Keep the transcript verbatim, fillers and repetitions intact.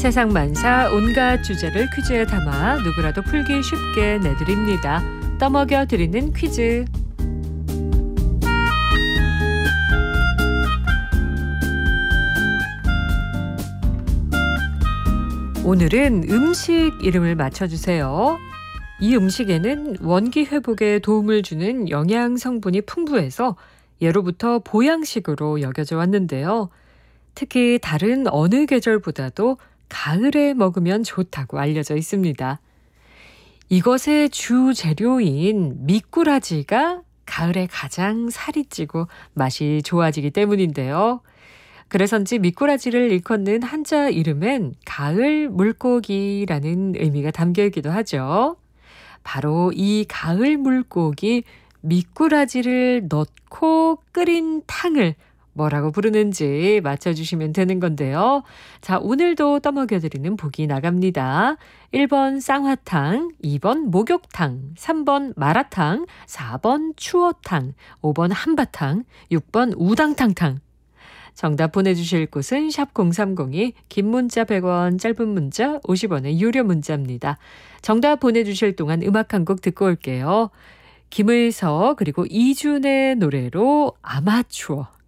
세상 만사 온갖 주제를 퀴즈에 담아 누구라도 풀기 쉽게 내드립니다. 떠먹여 드리는 퀴즈. 오늘은 음식 이름을 맞춰주세요. 이 음식에는 원기 회복에 도움을 주는 영양 성분이 풍부해서 예로부터 보양식으로 여겨져 왔는데요. 특히 다른 어느 계절보다도 가을에 먹으면 좋다고 알려져 있습니다. 이것의 주 재료인 미꾸라지가 가을에 가장 살이 찌고 맛이 좋아지기 때문인데요. 그래서인지 미꾸라지를 일컫는 한자 이름엔 가을 물고기라는 의미가 담겨 있기도 하죠. 바로 이 가을 물고기 미꾸라지를 넣고 끓인 탕을 뭐라고 부르는지 맞춰주시면 되는 건데요. 자, 오늘도 떠먹여드리는 보기 나갑니다. 일 번 쌍화탕, 이 번 목욕탕, 삼 번 마라탕, 사 번 추어탕, 오 번 한바탕, 육 번 우당탕탕. 정답 보내주실 곳은 샵 공삼공이, 긴 문자 백 원, 짧은 문자 오십 원의 유료 문자입니다. 정답 보내주실 동안 음악 한 곡 듣고 올게요. 김의서 그리고 이준의 노래로 아마추어.